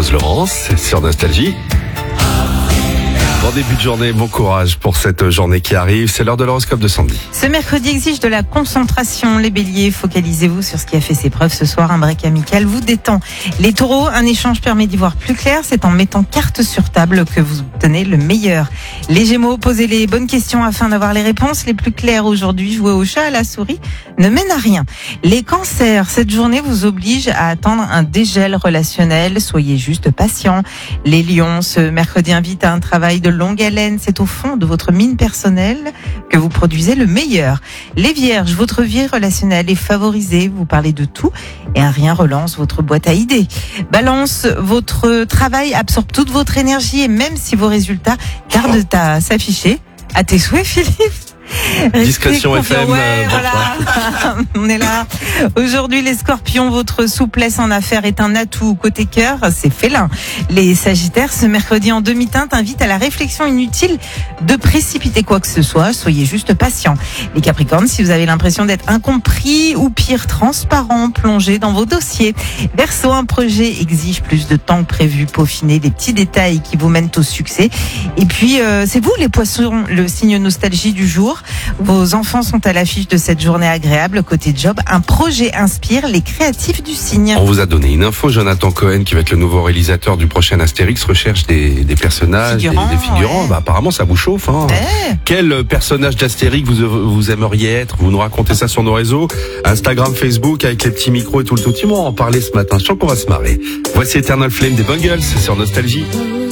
Rose Laurence sur Nostalgie. Bon début de journée, bon courage pour cette journée qui arrive. C'est l'heure de l'horoscope de Sandy. Ce mercredi exige de la concentration. Les béliers, focalisez-vous sur ce qui a fait ses preuves ce soir. Un break amical vous détend. Les taureaux, un échange permet d'y voir plus clair. C'est en mettant carte sur table que vous obtenez le meilleur. Les gémeaux, posez les bonnes questions afin d'avoir les réponses les plus claires aujourd'hui. Jouer au chat à la souris ne mène à rien. Les cancers, cette journée vous oblige à attendre un dégel relationnel. Soyez juste patient. Les lions, ce mercredi invite à un travail de longue haleine. C'est au fond de votre mine personnelle que vous produisez le meilleur. Les vierges, votre vie relationnelle est favorisée. Vous parlez de tout et un rien relance votre boîte à idées. Balance, votre travail absorbe toute votre énergie et même si vos résultats tardent à s'afficher, à tes souhaits, Philippe. Discrétion FM. Ouais, voilà. On est là. Aujourd'hui, les scorpions, votre souplesse en affaires est un atout. Côté cœur, c'est félin. Les sagittaires, ce mercredi en demi-teinte, invitent à la réflexion inutile de précipiter quoi que ce soit. Soyez juste patient. Les capricornes, si vous avez l'impression d'être incompris ou pire, transparent, plongez dans vos dossiers. Verseau, un projet exige plus de temps que prévu. Peaufiner les petits détails qui vous mènent au succès. Et puis, c'est vous, les poissons, le signe nostalgie du jour. Vos enfants sont à l'affiche de cette journée agréable. Côté job, un projet inspire les créatifs du signe. On vous a donné une info. Jonathan Cohen, qui va être le nouveau réalisateur du prochain Astérix, recherche des personnages, des figurants. Ouais. Bah, apparemment, ça vous chauffe. Hein. Ouais. Quel personnage d'Astérix vous aimeriez être? Vous nous racontez ça sur nos réseaux, Instagram, Facebook, avec les petits micros et tout le tout. On va en parler ce matin. Je sens qu'on va se marrer. Voici Eternal Flame des Bungles sur Nostalgie.